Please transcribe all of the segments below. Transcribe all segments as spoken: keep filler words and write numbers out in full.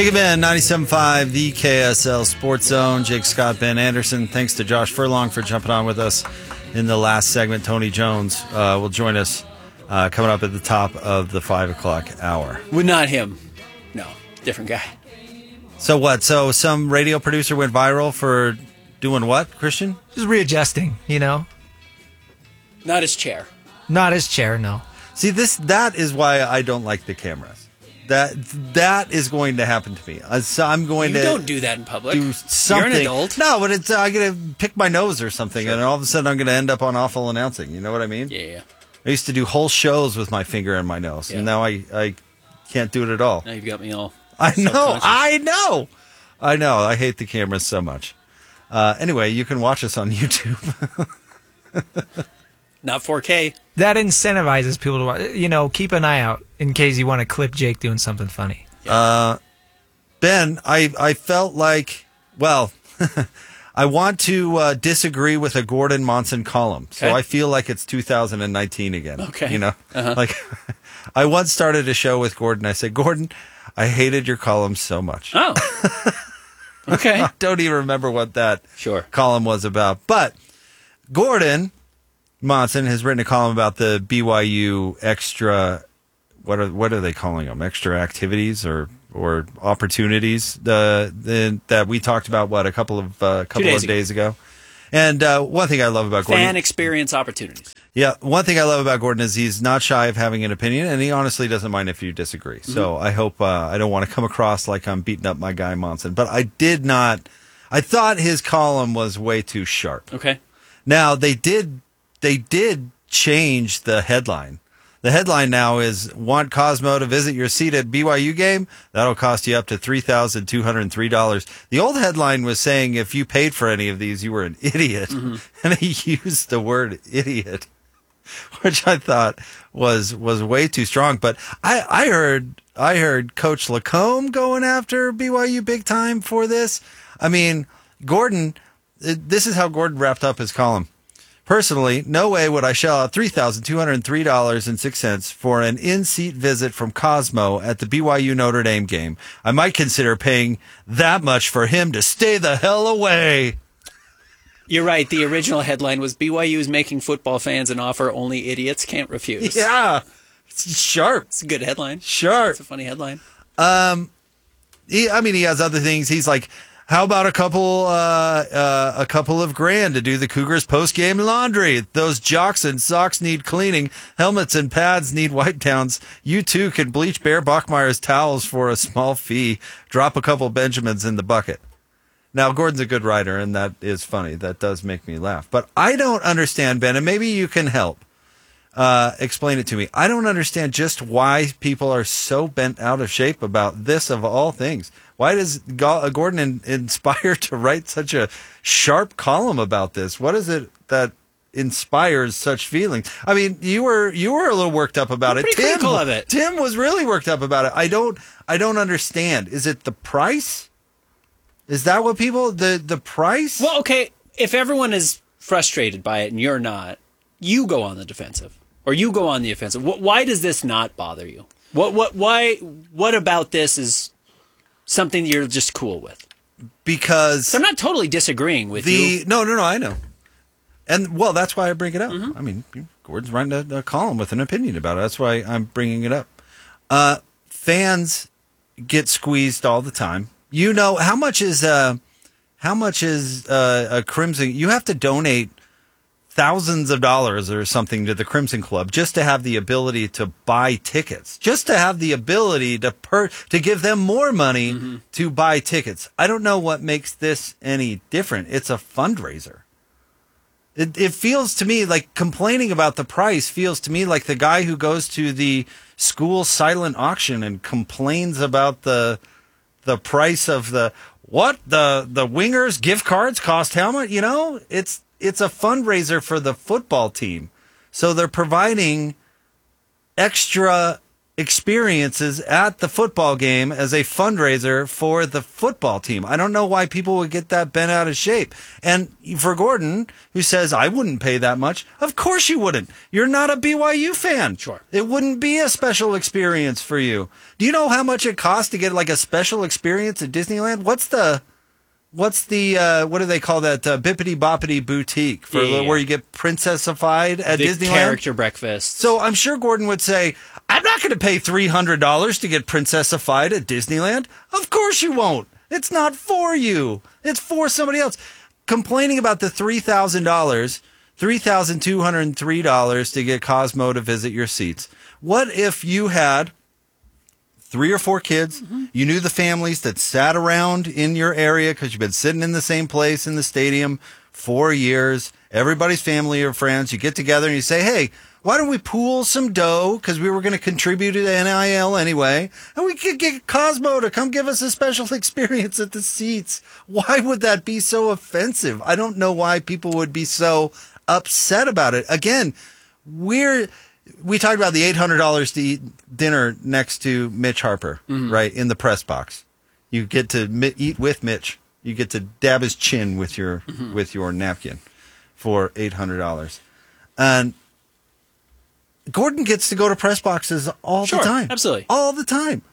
Jake Ben, ninety-seven point five, the K S L Sports Zone. Jake Scott, Ben Anderson. Thanks to Josh Furlong for jumping on with us in the last segment. Tony Jones uh, will join us uh, coming up at the top of the five o'clock hour. Well, not him. No, different guy. So what? So some radio producer went viral for doing what, Christian? Just readjusting, you know? Not his chair. Not his chair, no. See, this that is why I don't like the cameras. That that is going to happen to me. Uh, so I'm going you to don't do that in public. Do something. You're an adult. No, but it's uh, I'm going to pick my nose or something, Sure. and all of a sudden I'm going to end up on awful announcing. You know what I mean? Yeah, yeah. I used to do whole shows with my finger in my nose, Yeah. and now I, I can't do it at all. Now you've got me all. I know, self-conscious. I know, I know. I hate the cameras so much. Uh, anyway, you can watch us on YouTube. Not four K. That incentivizes people to watch. You know, keep an eye out in case you want to clip Jake doing something funny. Uh, Ben, I, I felt like, well, I want to uh, disagree with a Gordon Monson column. So Okay. I feel like it's two thousand nineteen again. Okay. You know, Uh-huh. like I once started a show with Gordon. I said, Gordon, I hated your column so much. Oh. Okay. I don't even remember what that Sure. column was about. But Gordon Monson has written a column about the B Y U extra. What are what are they calling them? Extra activities or or opportunities uh, the, that we talked about what a couple of uh, couple days of days ago. And uh, one thing I love about Gordon, Fan experience opportunities. yeah, one thing I love about Gordon is he's not shy of having an opinion, and he honestly doesn't mind if you disagree. Mm-hmm. So I hope uh, I don't want to come across like I'm beating up my guy Monson, but I did not. I thought his column was way too sharp. Okay. Now they did they did change the headline. The headline now is, want Cosmo to visit your seat at B Y U game? That'll cost you up to three thousand two hundred three dollars. The old headline was saying if you paid for any of these, you were an idiot. Mm-hmm. And he used the word idiot, which I thought was was way too strong. But I, I heard I heard Coach Lacombe going after B Y U big time for this. I mean, Gordon, this is how Gordon wrapped up his column. Personally, no way would I shell out three thousand two hundred three dollars and six cents for an in-seat visit from Cosmo at the B Y U Notre Dame game. I might consider paying that much for him to stay the hell away. You're right. The original headline was B Y U is making football fans an offer only idiots can't refuse. Yeah, it's sharp. It's a good headline. Sharp. It's a funny headline. Um, he, I mean, he has other things. He's like, how about a couple, uh, uh, a couple of grand to do the Cougars post-game laundry? Those jocks and socks need cleaning. Helmets and pads need wipe downs. You too can bleach Bear Bachmeier's towels for a small fee. Drop a couple Benjamins in the bucket. Now, Gordon's a good writer, and that is funny. That does make me laugh. But I don't understand, Ben, and maybe you can help uh, explain it to me. I don't understand just why people are so bent out of shape about this of all things. Why does Gordon in, inspire to write such a sharp column about this? What is it that inspires such feelings? I mean, you were you were a little worked up about I'm it. pretty critical of it. Tim was really worked up about it. I don't I don't understand. Is it the price? Is that what people the the price? Well, okay, if everyone is frustrated by it and you're not, you go on the defensive or you go on the offensive. Why does this not bother you? What what why what about this is something you're just cool with? Because So I'm not totally disagreeing with the you. no no no I know, and well that's why I bring it up. Mm-hmm. I mean, Gordon's writing a, a column with an opinion about it. That's why I'm bringing it up. Uh, fans get squeezed all the time. You know how much is uh how much is uh, a Crimson? You have to donate thousands of dollars or something to the Crimson Club just to have the ability to buy tickets, just to have the ability to per to give them more money mm-hmm. to buy tickets. I don't know what makes this any different. It's a fundraiser. It, it feels to me like complaining about the price feels to me like the guy who goes to the school silent auction and complains about the the price of the what the the Wingers gift cards cost how much. You know, it's. It's a fundraiser for the football team. So they're providing extra experiences at the football game as a fundraiser for the football team. I don't know why people would get that bent out of shape. And for Gordon, who says, I wouldn't pay that much, of course you wouldn't. You're not a B Y U fan. Sure. It wouldn't be a special experience for you. Do you know how much it costs to get like a special experience at Disneyland? What's the... What's the, uh, what do they call that, uh, Bippity Boppity Boutique for Yeah, yeah, where yeah. you get princessified at The Disneyland? character breakfast. So I'm sure Gordon would say, I'm not going to pay three hundred dollars to get princessified at Disneyland. Of course you won't. It's not for you. It's for somebody else. Complaining about the three thousand dollars, three thousand two hundred three dollars to get Cosmo to visit your seats. What if you had three or four kids, mm-hmm. you knew the families that sat around in your area because you've been sitting in the same place in the stadium for years, everybody's family or friends, you get together and you say, hey, why don't we pool some dough because we were going to contribute to N I L anyway, and we could get Cosmo to come give us a special experience at the seats. Why would that be so offensive? I don't know why people would be so upset about it. Again, we're... We talked about the eight hundred dollars to eat dinner next to Mitch Harper, mm-hmm. right, in the press box. You get to mi- eat with Mitch. You get to dab his chin with your mm-hmm. with your napkin for eight hundred dollars. And Gordon gets to go to press boxes all sure, the time. Absolutely. All the time.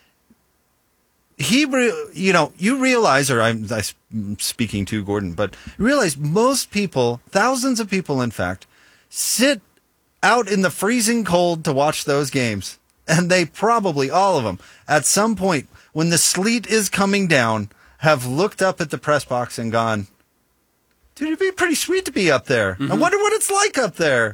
He, re- you know, you realize, or I'm, I'm speaking to Gordon, but you realize most people, thousands of people, in fact, sit out in the freezing cold to watch those games. And they probably, all of them, at some point, when the sleet is coming down, have looked up at the press box and gone, dude, it'd be pretty sweet to be up there. Mm-hmm. I wonder what it's like up there.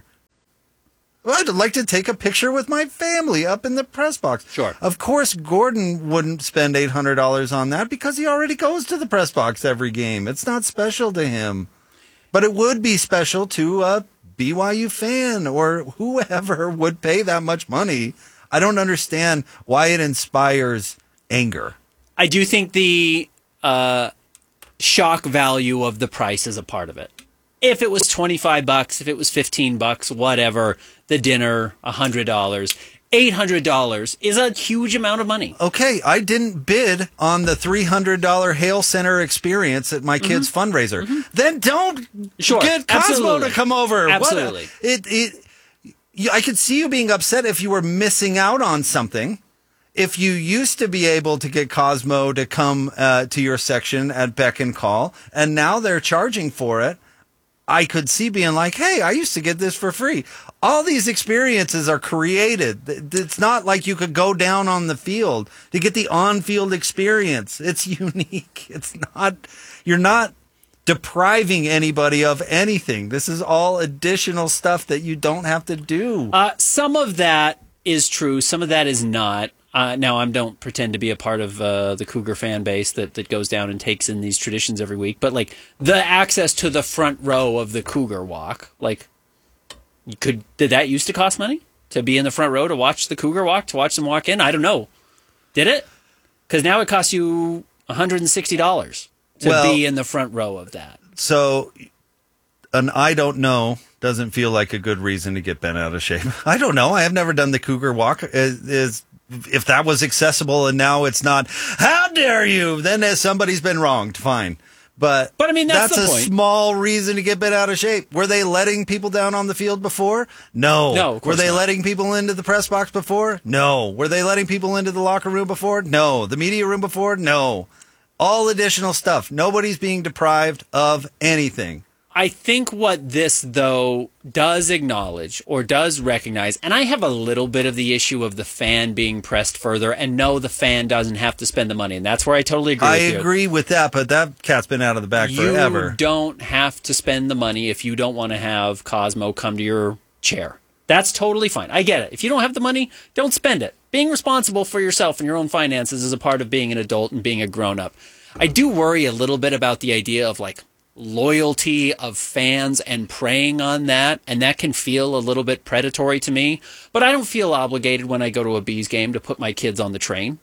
Well, I'd like to take a picture with my family up in the press box. Sure. Of course, Gordon wouldn't spend eight hundred dollars on that because he already goes to the press box every game. It's not special to him. But it would be special to a B Y U fan or whoever would pay that much money. I don't understand why it inspires anger. I do think the uh, shock value of the price is a part of it. If it was twenty-five bucks, if it was fifteen bucks, whatever, the dinner, one hundred dollars, eight hundred dollars is a huge amount of money. Okay, I didn't bid on the three hundred dollars Hale Center experience at my kid's mm-hmm. fundraiser. Mm-hmm. Then don't sure, get Cosmo absolutely. to come over. Absolutely. What a, it, it, you, I could see you being upset if you were missing out on something. If you used to be able to get Cosmo to come uh, to your section at beck and call, and now they're charging for it, I could see being like, hey, I used to get this for free. All these experiences are created. It's not like you could go down on the field to get the on-field experience. It's unique. It's not, you're not depriving anybody of anything. This is all additional stuff that you don't have to do. Uh, some of that is true. Some of that is not. Uh, now, I don't pretend to be a part of uh, the Cougar fan base that, that goes down and takes in these traditions every week. But, like, the access to the front row of the Cougar walk, like, you could did that used to cost money? To be in the front row to watch the Cougar walk, to watch them walk in? I don't know. Did it? Because now it costs you one hundred sixty dollars to well, be in the front row of that. So, an I don't know doesn't feel like a good reason to get bent out of shape. I don't know. I have never done the Cougar walk. Is, is If that was accessible and now it's not, how dare you? Then somebody's been wronged. Fine. But, but I mean, that's, that's the a point. small reason to get bent out of shape. Were they letting people down on the field before? No. No, of course Were they not. letting people into the press box before? No. Were they letting people into the locker room before? No. The media room before? No. All additional stuff. Nobody's being deprived of anything. I think what this, though, does acknowledge or does recognize, and I have a little bit of the issue of the fan being pressed further, and no, the fan doesn't have to spend the money, and that's where I totally agree I with you. agree with that, but that cat's been out of the bag you forever. You don't have to spend the money if you don't want to have Cosmo come to your chair. That's totally fine. I get it. If you don't have the money, don't spend it. Being responsible for yourself and your own finances is a part of being an adult and being a grown-up. I do worry a little bit about the idea of, like, loyalty of fans and preying on that, and that can feel a little bit predatory to me, but I don't feel obligated when I go to a Bees game to put my kids on the train.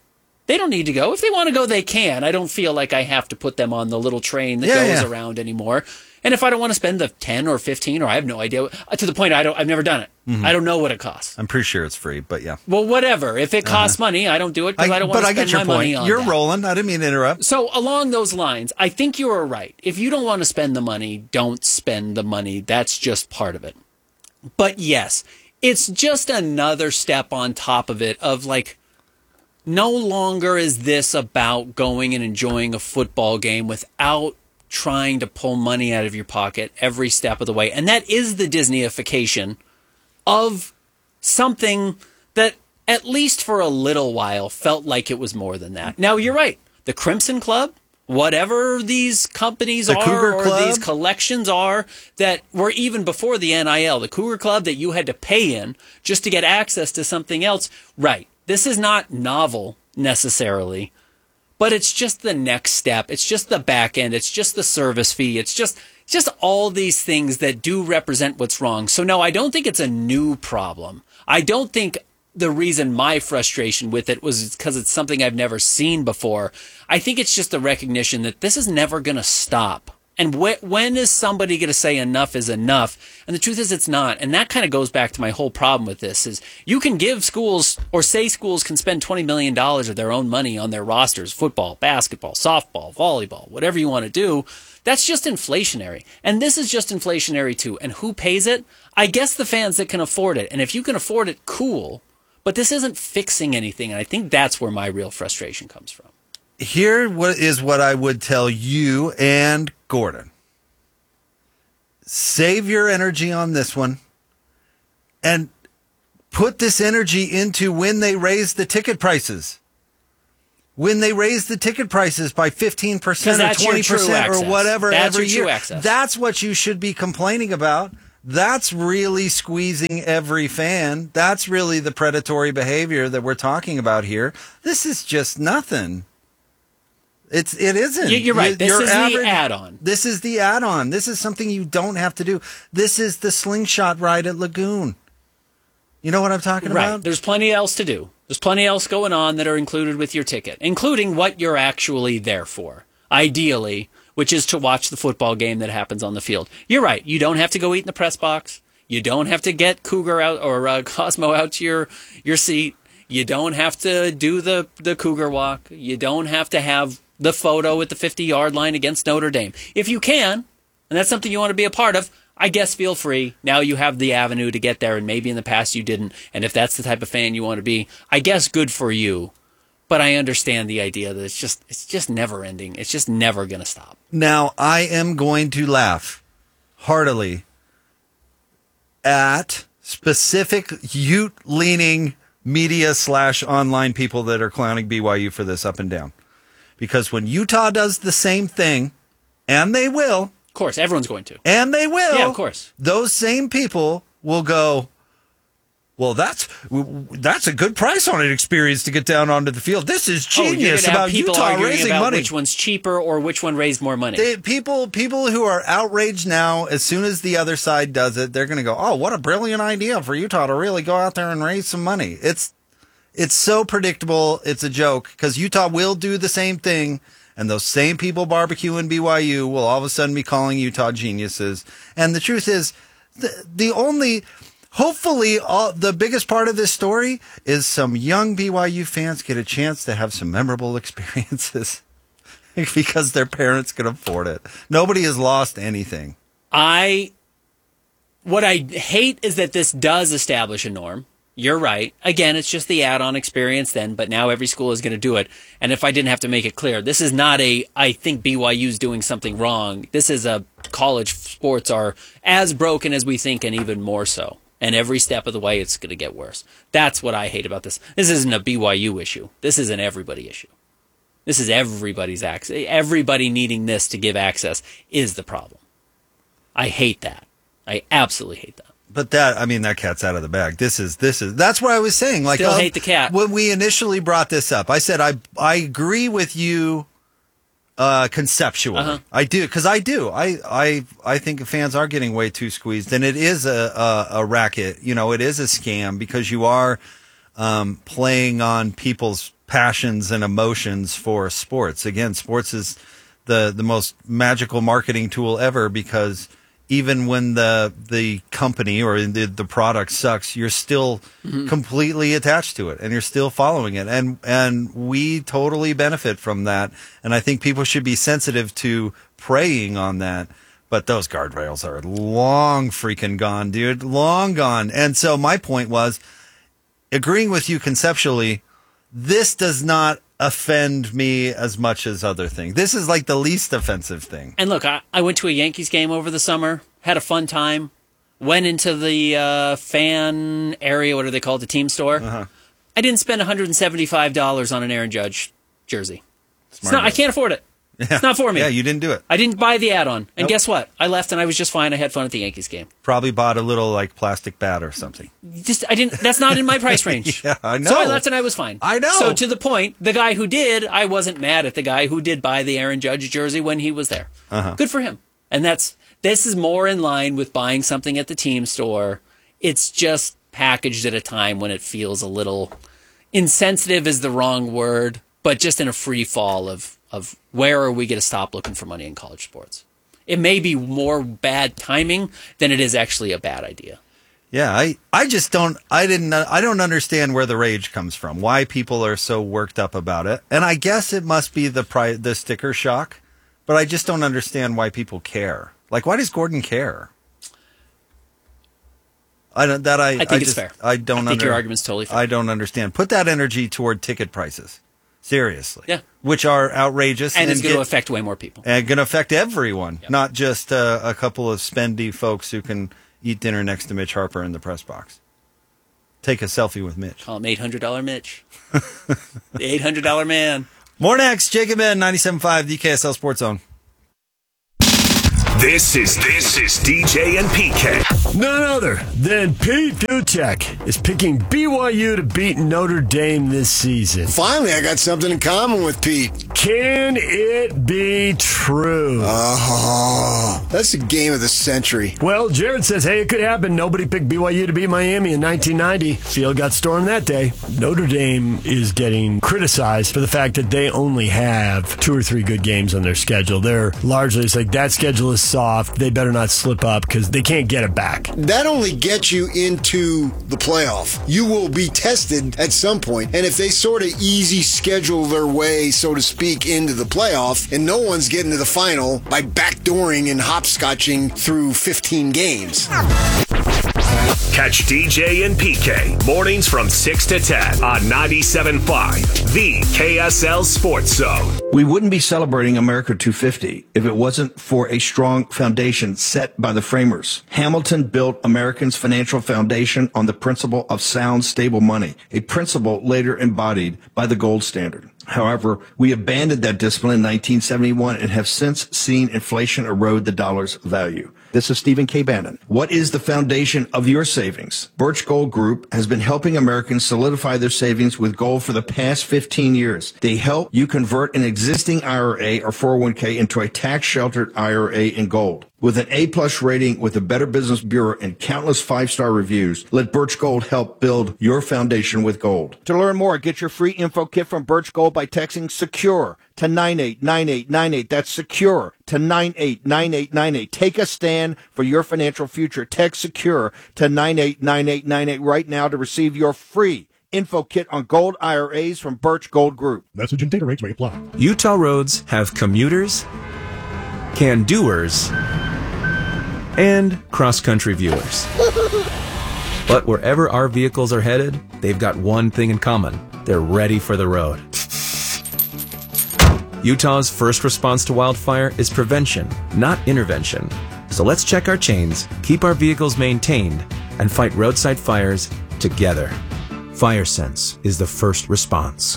They don't need to go. If they want to go, they can. I don't feel like I have to put them on the little train that Yeah, goes yeah. around anymore. And if I don't want to spend the ten or fifteen, or I have no idea, to the point I don't, I've never done it. Mm-hmm. I don't know what it costs. I'm pretty sure it's free, but yeah. Well, whatever. If it costs money, I don't do it because I, don't want but to I spend get your my point. money on You're that. rolling. I didn't mean to interrupt. So along those lines, I think you are right. If you don't want to spend the money, don't spend the money. That's just part of it. But yes, it's just another step on top of it of like, no longer is this about going and enjoying a football game without trying to pull money out of your pocket every step of the way. And that is the Disneyification of something that, at least for a little while, felt like it was more than that. Now, you're right. The Crimson Club, whatever these companies The are Cougar or Club? these collections are that were even before the N I L, the Cougar Club that you had to pay in just to get access to something else, right. This is not novel necessarily, but it's just the next step. It's just the back end. It's just the service fee. It's just just all these things that do represent what's wrong. So no, I don't think it's a new problem. I don't think the reason my frustration with it was because it's something I've never seen before. I think it's just a recognition that this is never going to stop. And wh- when is somebody going to say enough is enough? And the truth is it's not. And that kind of goes back to my whole problem with this is you can give schools or say schools can spend twenty million dollars of their own money on their rosters, football, basketball, softball, volleyball, whatever you want to do. That's just inflationary. And this is just inflationary too. And who pays it? I guess the fans that can afford it. And if you can afford it, cool. But this isn't fixing anything. And I think that's where my real frustration comes from. Here what is what I would tell you and Gordon. Save your energy on this one and put this energy into when they raise the ticket prices. When they raise the ticket prices by fifteen percent or that's your twenty percent true or access. whatever That's every your true year. access. That's what you should be complaining about. That's really squeezing every fan. That's really the predatory behavior that we're talking about here. This is just nothing. It's it isn't. You- You're right. This Your is average- the add-on. This is the add-on. This is something you don't have to do. This is the slingshot ride at Lagoon. You know what I'm talking Right. about? There's plenty else to do. There's plenty else going on that are included with your ticket, including what you're actually there for, ideally, which is to watch the football game that happens on the field. You're right. You don't have to go eat in the press box. You don't have to get Cougar out or uh, Cosmo out to your, your seat. You don't have to do the, the Cougar walk. You don't have to have the photo at the fifty-yard line against Notre Dame. If you can, and that's something you want to be a part of, I guess feel free. Now you have the avenue to get there, and maybe in the past you didn't. And if that's the type of fan you want to be, I guess good for you. But I understand the idea that it's just it's just never ending. It's just never going to stop. Now, I am going to laugh heartily at specific Ute-leaning media slash online people that are clowning B Y U for this up and down. Because when Utah does the same thing, and they will, Of course, everyone's going to. and they will, Yeah, of course. those same people will go, well, that's that's a good price on an experience to get down onto the field. This is Oh, you're genius gonna have about people Utah arguing raising about money. which one's cheaper or which one raised more money. They, people, people who are outraged now, as soon as the other side does it, they're going to go, "Oh, what a brilliant idea for Utah to really go out there and raise some money." It's, it's so predictable. It's a joke because Utah will do the same thing, and those same people barbecuing B Y U will all of a sudden be calling Utah geniuses. And the truth is, the, the only, hopefully, all, the biggest part of this story is some young B Y U fans get a chance to have some memorable experiences. Because their parents can afford it. Nobody has lost anything. I, what I hate is that this does establish a norm. You're right. Again, it's just the add-on experience then, but now every school is going to do it. And if I didn't have to make it clear, this is not a, I think B Y U's doing something wrong. This is a college sports are as broken as we think and even more so. And every step of the way, it's going to get worse. That's what I hate about this. This isn't a B Y U issue. This is an everybody issue. This is everybody's access. Everybody needing this to give access is the problem. I hate that. I absolutely hate that. But that, I mean, that cat's out of the bag. This is, this is, that's what I was saying. Like, Still um, hate the cat. When we initially brought this up, I said, I, I agree with you, uh, conceptually. Uh-huh. I do, cause I do. I, I, I think fans are getting way too squeezed, and it is a, a, a racket. You know, it is a scam because you are, um, playing on people's passions and emotions for sports. Again, sports is the the most magical marketing tool ever, because even when the the company or the, the product sucks, you're still mm-hmm. completely attached to it and you're still following it. And and we totally benefit from that. And I think people should be sensitive to preying on that. But those guardrails are long freaking gone, dude. Long gone. And so my point was, agreeing with you conceptually, this does not offend me as much as other things. This is like the least offensive thing. And look, I, I went to a Yankees game over the summer, had a fun time, went into the uh, fan area, what do they call it, the team store. Uh-huh. I didn't spend one hundred seventy-five dollars on an Aaron Judge jersey. It's not, I can't afford it. Yeah. It's not for me. Yeah, you didn't do it. I didn't buy the add-on. And Nope. guess what? I left and I was just fine. I had fun at the Yankees game. Probably bought a little like plastic bat or something. Just I didn't. That's not in my price range. Yeah, I know. So I left and I was fine. I know. So to the point, the guy who did, I wasn't mad at the guy who did buy the Aaron Judge jersey when he was there. Uh-huh. Good for him. And that's this is more in line with buying something at the team store. It's just packaged at a time when it feels a little insensitive is the wrong word, but just in a free fall of of where are we going to stop looking for money in college sports? It may be more bad timing than it is actually a bad idea. Yeah, I, I just don't I didn't I don't understand where the rage comes from. Why people are so worked up about it. And I guess it must be the pri- the sticker shock, but I just don't understand why people care. Like, why does Gordon care? I don't that I I think I it's just, fair. I don't I think under, your argument's totally fair. I don't understand. Put that energy toward ticket prices. Seriously. Yeah. Which are outrageous. And, and it's going to get- affect way more people. And going to affect everyone, Yep. not just uh, a couple of spendy folks who can eat dinner next to Mitch Harper in the press box. Take a selfie with Mitch. Call him eight hundred dollars Mitch. The eight hundred dollars man. More next. Jacob Ben, ninety-seven point five, the K S L Sports Zone. This is this is D J and P K. None other than Pete Duchek is picking B Y U to beat Notre Dame this season. Finally, I got something in common with Pete. Can it be true? Oh, that's the game of the century. Well, Jared says, hey, it could happen. Nobody picked B Y U to beat Miami in nineteen ninety. Field got stormed that day. Notre Dame is getting criticized for the fact that they only have two or three good games on their schedule. They're largely, it's like, that schedule is soft. They better not slip up because they can't get it back. That only gets you into the playoff. You will be tested at some point, and if they sort of easy schedule their way, so to speak, into the playoff, and no one's getting to the final by backdooring and hopscotching through fifteen games. Catch D J and P K mornings from six to ten on ninety-seven point five, the K S L Sports Zone. We wouldn't be celebrating America two fifty if it wasn't for a strong foundation set by the framers. Hamilton built Americans' financial foundation on the principle of sound, stable money, a principle later embodied by the gold standard. However, we abandoned that discipline in nineteen seventy-one and have since seen inflation erode the dollar's value. This is Stephen K. Bannon. What is the foundation of your savings? Birch Gold Group has been helping Americans solidify their savings with gold for the past fifteen years. They help you convert an existing I R A or four oh one k into a tax-sheltered I R A in gold. With an A-plus rating with the Better Business Bureau and countless five-star reviews, let Birch Gold help build your foundation with gold. To learn more, get your free info kit from Birch Gold by texting SECURE to nine eight nine eight nine eight. That's SECURE to nine eight nine eight nine eight. Take a stand for your financial future. Text SECURE to nine eight nine eight nine eight right now to receive your free info kit on gold I R As from Birch Gold Group. Message and data rates may apply. Utah roads have commuters, can-doers, and cross-country viewers. But wherever our vehicles are headed, they've got one thing in common. They're ready for the road. Utah's first response to wildfire is prevention, not intervention. So let's check our chains, keep our vehicles maintained, and fight roadside fires together. FireSense is the first response.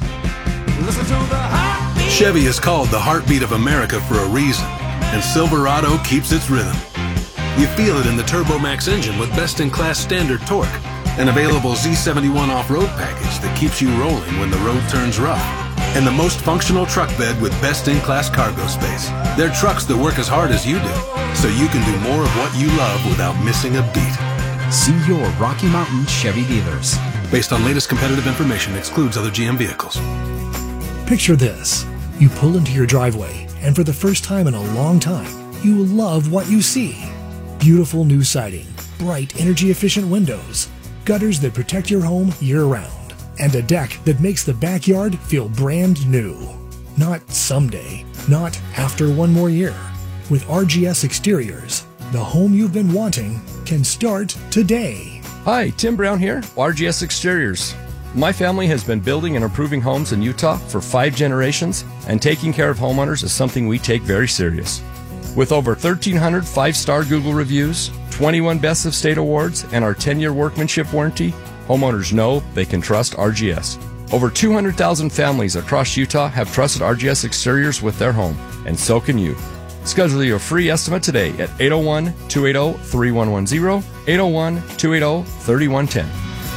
Chevy is called the heartbeat of America for a reason, and Silverado keeps its rhythm. You feel it in the TurboMax engine with best-in-class standard torque, an available Z seventy-one off-road package that keeps you rolling when the road turns rough, and the most functional truck bed with best-in-class cargo space. They're trucks that work as hard as you do, so you can do more of what you love without missing a beat. See your Rocky Mountain Chevy dealers. Based on latest competitive information, excludes other G M vehicles. Picture this. You pull into your driveway, and for the first time in a long time, you love what you see. Beautiful new siding, bright energy-efficient windows, gutters that protect your home year-round, and a deck that makes the backyard feel brand new. Not someday, not after one more year. With R G S Exteriors, the home you've been wanting can start today. Hi, Tim Brown here, R G S Exteriors. My family has been building and improving homes in Utah for five generations, and taking care of homeowners is something we take very serious. With over thirteen hundred five-star Google reviews, twenty-one Best of State awards, and our ten-year workmanship warranty, homeowners know they can trust R G S. Over two hundred thousand families across Utah have trusted R G S Exteriors with their home, and so can you. Schedule your free estimate today at eight oh one, two eight oh, three one one zero, eight oh one, two eight oh, three one one zero.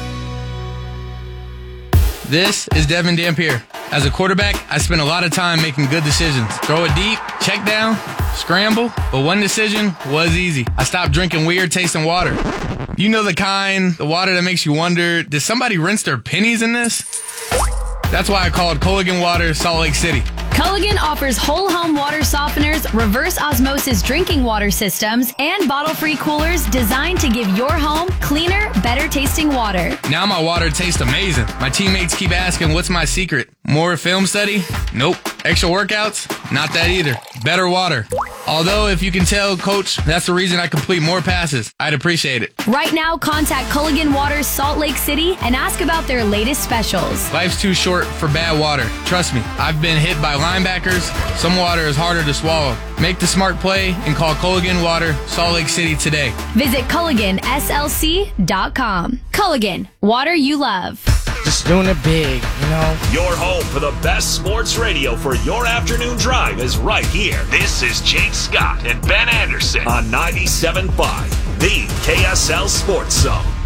This is Devin Dampier. As a quarterback, I spent a lot of time making good decisions. Throw it deep, check down, scramble, but one decision was easy. I stopped drinking weird tasting water. You know the kind, the water that makes you wonder, did somebody rinse their pennies in this? That's why I called Culligan Water Salt Lake City. Culligan offers whole home water softeners, reverse osmosis drinking water systems, and bottle-free coolers designed to give your home cleaner, better tasting water. Now my water tastes amazing. My teammates keep asking, what's my secret? More film study? Nope. Extra workouts? Not that either. Better water. Although, if you can tell, Coach, that's the reason I complete more passes. I'd appreciate it. Right now, contact Culligan Water Salt Lake City and ask about their latest specials. Life's too short for bad water. Trust me, I've been hit by linebackers. Some water is harder to swallow. Make the smart play and call Culligan Water Salt Lake City today. Visit Culligan S L C dot com. Culligan, water you love. Just doing it big, you know? Your home for the best sports radio for your afternoon drive is right here. This is Jake Scott and Ben Anderson on ninety-seven point five, the K S L Sports Zone.